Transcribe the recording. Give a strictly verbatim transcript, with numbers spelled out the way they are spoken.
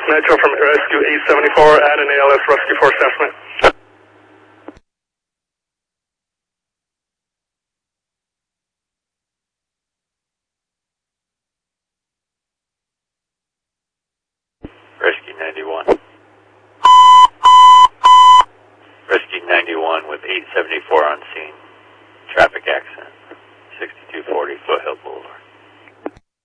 Nitro from Rescue eight seventy-four, add an A L S Rescue Force estimate. Rescue ninety-one. Rescue ninety-one with eight seventy-four on